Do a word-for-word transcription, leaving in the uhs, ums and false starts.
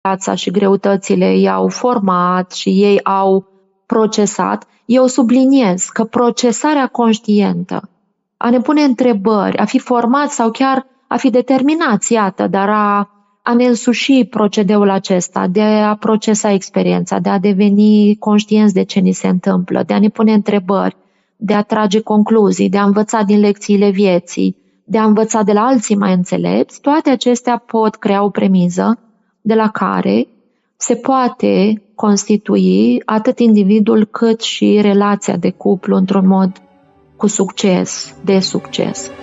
viața și greutățile i-au format și ei au procesat, eu subliniez că procesarea conștientă, a ne pune întrebări, a fi format sau chiar a fi determinați, iată, dar a, a ne însuși procedeul acesta, de a procesa experiența, de a deveni conștienți de ce ni se întâmplă, de a ne pune întrebări, de a trage concluzii, de a învăța din lecțiile vieții, de a învăța de la alții mai înțelepți, toate acestea pot crea o premiză de la care se poate constitui atât individul cât și relația de cuplu într-un mod cu succes, de succes.